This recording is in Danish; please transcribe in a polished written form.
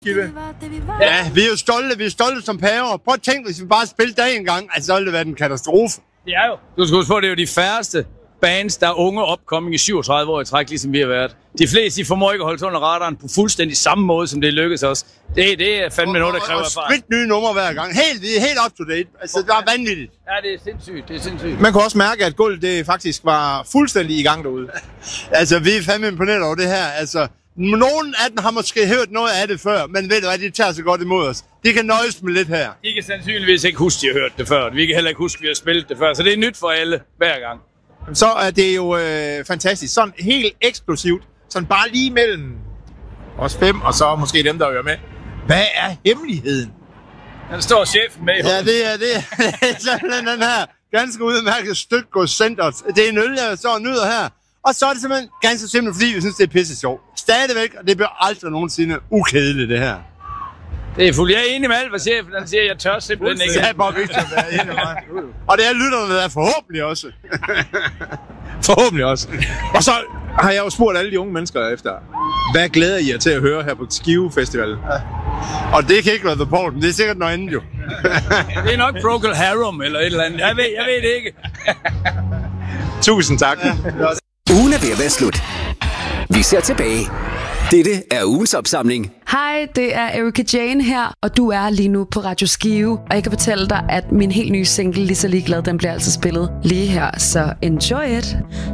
Ja, vi er jo stolte. Vi er stolte som paver. Prøv at tænke, hvis vi bare spillede der en gang. Altså, så ville det være en katastrofe. Det er jo. Du skal huske på, det er jo de færreste bands, der er unge opkomming i 37 år i træk, ligesom vi har været. De fleste, de formår ikke at holde sig under radaren på fuldstændig samme måde, som det lykkes os. Det er fandme noget, der kræver erfaring. Og sprit nye numre hver gang. Helt up to date. Altså, det er vanvittigt. Ja, det er sindssygt. Man kunne også mærke, at gulvet det faktisk var fuldstændig i gang derude. Altså, vi er fandme imponeret over det her. Altså, nogen af dem har måske hørt noget af det før, men ved du hvad, de tager så godt imod os. De kan nøjes med lidt her. De kan sandsynligvis ikke huske, de har hørt det før. Vi kan heller ikke huske, at vi har spillet det før. Så det er nyt for alle, hver gang. Så er det jo fantastisk. Sådan helt eksplosivt. Sådan bare lige mellem os 5, og så måske dem, der hører med. Hvad er hemmeligheden? Der står chefen med i hånden. Ja, det er sådan den her ganske udmærket stykke centret. Det er en øl, jeg står og nyder her. Og så er det simpelthen ganske simpelt, fordi vi synes, det er pisse sjovt. Stadigvæk, og det bliver aldrig nogensinde ukedeligt, det her. Det er fuldt. Jeg er enig med alt, hvad chefen han siger. Jeg tør simpelthen ikke. Det er bare vigtigt at være enig med mig. Og det er lytterne, der er forhåbentlig også. Forhåbentlig også. Og så har jeg jo spurgt alle de unge mennesker efter, hvad glæder I jer til at høre her på Skive Festival? Ja. Og det kan ikke være The Port, men det er sikkert noget andet jo. Det er nok Procol Harum eller et eller andet. Jeg ved det ikke. Tusind tak. Ja. Ugen er ved at være slut. Vi ser tilbage. Dette er ugens opsamling. Hej, det er Erika Jane her, og du er lige nu på Radio Skive. Og jeg kan fortælle dig, at min helt nye single, Lige så ligeglad, den bliver altså spillet lige her. Så enjoy it.